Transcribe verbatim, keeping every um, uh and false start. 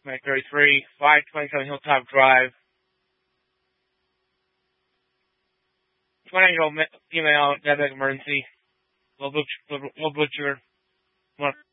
May thirty-three, five twenty-seven Hilltop Drive. twenty-year-old female, diabetic emergency. Low blood, low blood sugar.